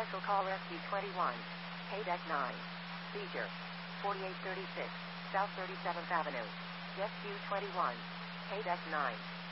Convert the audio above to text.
Special call SQ21. Deck 9. Seizure. 4836 South 37th Avenue. SQ21. Deck 9.